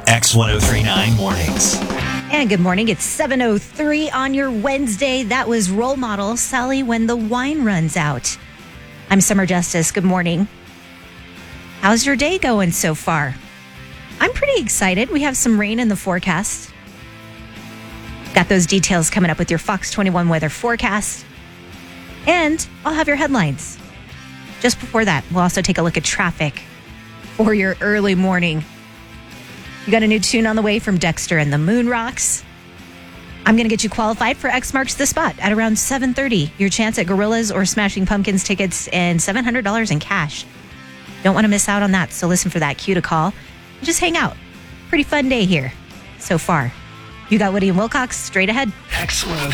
X1039 Mornings. And good morning. It's 7:03 on your Wednesday. That was role model Sally When the Wine Runs Out. I'm Summer Justice. Good morning. How's your day going so far? I'm pretty excited. We have some rain in the forecast. Got those details coming up with your Fox 21 weather forecast. And I'll have your headlines. Just before that, we'll also take a look at traffic for your early morning. You got a new tune on the way from Dexter and the Moon Rocks. I'm going to get you qualified for X Marks the Spot at around 7:30. Your chance at Gorillas or Smashing Pumpkins tickets and $700 in cash. Don't want to miss out on that, so listen for that cue to call. Just hang out. Pretty fun day here so far. You got Woody and Wilcox straight ahead. X1039.